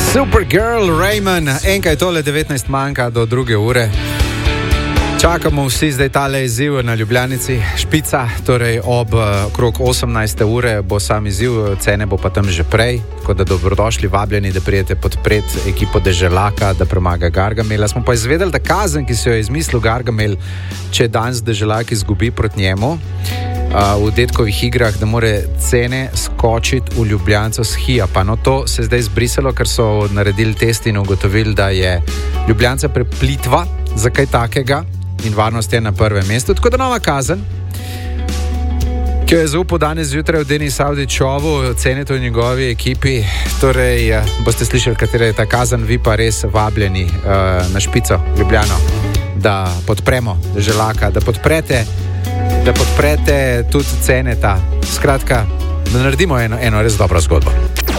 Supergirl, Raymond, enkaj tole 19 manjka do 2 ure. Čakamo vsi zdaj tale izziv na Ljubljanici, Špica, torej ob krog 18. ure bo sam izziv, cene bo pa tam že prej, tako da dobrodošli, vabljeni, da prijete podpret ekipo Deželaka, da premaga Gargamela. Smo pa izvedeli, da kazen, ki se jo je izmislil Gargamel, če danes Deželak izgubi proti njemu v detkovih igrah, da more cene skočiti v Ljubljanco s Hijapa. No, to se je zdaj zbrisalo, ker so naredili test in ugotovili, da je Ljubljanca preplitva za kaj takega in varnost je na prvem mestu. Tako da nova kazen, ki jo je zaupal danes zjutraj v Denis Avdićovu, cenite v njegovi ekipi. Torej, boste slišali, katera je ta kazen, vi pa res vabljeni na Špico, Ljubljano, da podpremo Deželaka, da podprete tudi ceneta. Skratka, da naredimo eno res dobro zgodbo.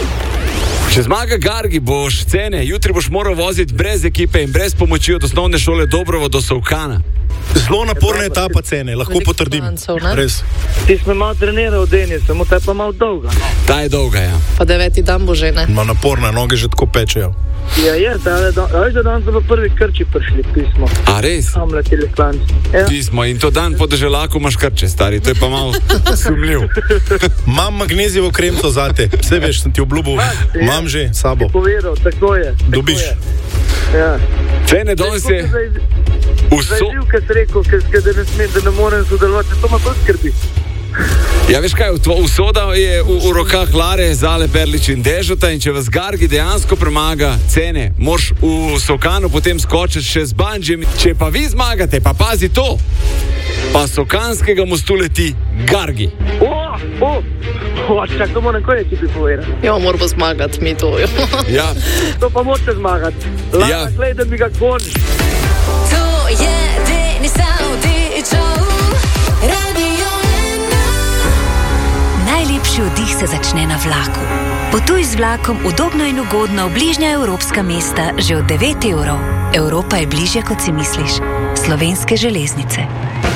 Če zmaga Gargi, boš cene, jutri boš moral voziti brez ekipe in brez pomoči od osnovne šole Dobrovo do Solkana. Zelo naporna etapa cene, lahko potrdim. Res. Ti smo malo treniral, Denis, samo ta je pa malo dolga. Ta je dolga, ja. Pa 9. dan bo že, ne? Ma naporna, noge že tako pečejo. Ja, je, da danes so v prvi krči prišli, pismo. A res? Tam leteli klanci. Ja. Pismo, in to dan po Deželaku imaš krče, stari, to je pa malo sumljiv. Imam magnezijevo kremco zate, vse veš, sem ti obljubil, imam že sabo. Ti povedal, tako je. Dobiš. Ja. Cene danes je... Zajdiv, kaj si rekel, da ne morem sodelovati, to me pa skrbi. Ja, veš kaj, usoda je v rokah Lare, Zale, Perlič in Dežota, in če vas Gargi dejansko premaga cene, moraš v Solkanu potem skočiti še z bandžem. Če pa vi zmagate, pa pazi to, pa Solkanskega mostu leti Gargi. Čak, to moram kaj ekipi povedati. Ja, moramo zmagati, mi to. Ja. To pa morate zmagati. Lana, glej, da mi ga goniš. To je Denis Avdićov, Radio 1. Najlepši oddih se začne na vlaku. Potuj z vlakom udobno in ugodno v bližnja evropska mesta že od 9 evrov. Evropa je bližje, kot si misliš. Slovenske železnice.